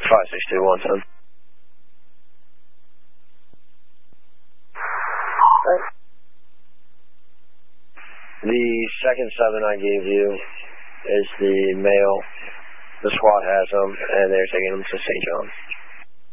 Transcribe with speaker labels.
Speaker 1: 562 110. The second 7 I gave you is the male. The squad has him, and they're taking him to St. John's.